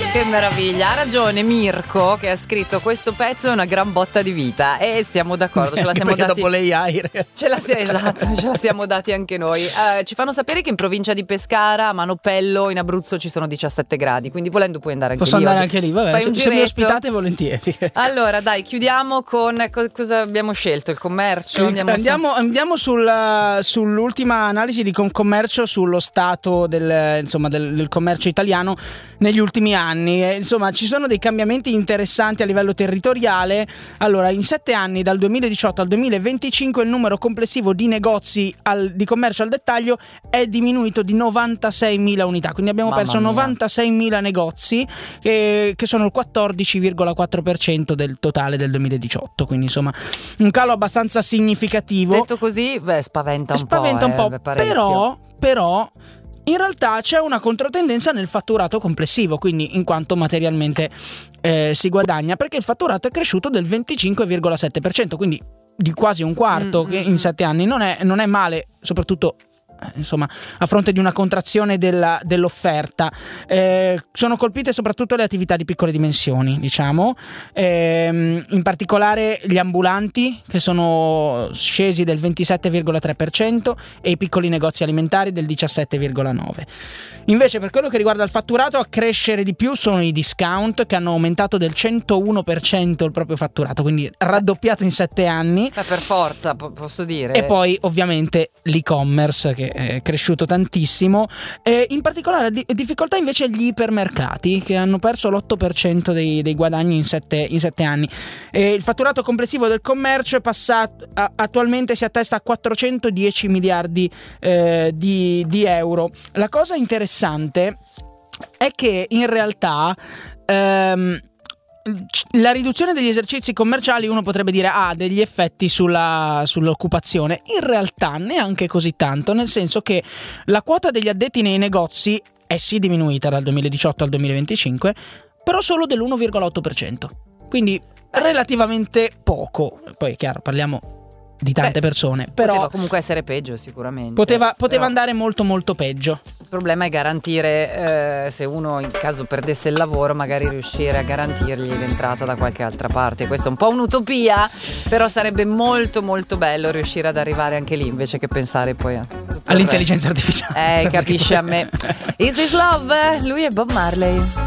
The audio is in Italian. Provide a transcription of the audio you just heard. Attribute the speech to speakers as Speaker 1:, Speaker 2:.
Speaker 1: Che meraviglia, ha ragione Mirko che ha scritto questo pezzo è una gran botta di vita e siamo d'accordo, ce la siamo dati
Speaker 2: dopo l'AI
Speaker 1: esatto, ce la siamo dati anche noi. Ci fanno sapere che in provincia di Pescara, a Manopello, in Abruzzo ci sono 17 gradi, quindi volendo puoi andare anche
Speaker 2: Posso
Speaker 1: lì.
Speaker 2: andare anche lì, vabbè, se mi ospitate volentieri.
Speaker 1: Allora dai, chiudiamo con cosa abbiamo scelto, il commercio?
Speaker 2: Andiamo sull'ultima analisi di Confcommercio sullo stato del commercio italiano negli ultimi anni. Insomma, ci sono dei cambiamenti interessanti a livello territoriale. Allora, in 7 anni, dal 2018 al 2025, il numero complessivo di negozi di commercio al dettaglio è diminuito di 96.000 unità, quindi abbiamo perso 96.000 negozi che sono il 14,4% del totale del 2018, quindi insomma un calo abbastanza significativo.
Speaker 1: Detto così, spaventa un po',
Speaker 2: però in realtà c'è una controtendenza nel fatturato complessivo, quindi in quanto materialmente si guadagna, perché il fatturato è cresciuto del 25,7%, quindi di quasi un quarto, che in 7 anni non è male, soprattutto insomma a fronte di una contrazione dell'offerta. Sono colpite soprattutto le attività di piccole dimensioni, diciamo, in particolare gli ambulanti, che sono scesi del 27,3%, e i piccoli negozi alimentari del 17,9%. Invece, per quello che riguarda il fatturato, a crescere di più sono i discount, che hanno aumentato del 101% il proprio fatturato, quindi raddoppiato in 7 anni.
Speaker 1: Per forza, posso dire.
Speaker 2: E poi ovviamente l'e-commerce, che è cresciuto tantissimo, in particolare difficoltà invece gli ipermercati, che hanno perso l'8% dei guadagni in 7 anni. Il fatturato complessivo del commercio è passato attualmente si attesta a 410 miliardi di euro. La cosa interessante è che in realtà la riduzione degli esercizi commerciali, uno potrebbe dire, ha degli effetti sull'occupazione. In realtà neanche così tanto, nel senso che la quota degli addetti nei negozi è sì diminuita dal 2018 al 2025, però solo dell'1,8%, quindi relativamente poco. Poi è chiaro, parliamo di tante persone, però
Speaker 1: poteva comunque essere peggio, sicuramente
Speaker 2: poteva andare molto molto peggio.
Speaker 1: Il problema è garantire, se uno in caso perdesse il lavoro, magari riuscire a garantirgli l'entrata da qualche altra parte. Questa è un po' un'utopia, però sarebbe molto molto bello riuscire ad arrivare anche lì, invece che pensare poi
Speaker 2: all'intelligenza artificiale.
Speaker 1: Capisci a me. Is This Love? Lui è Bob Marley.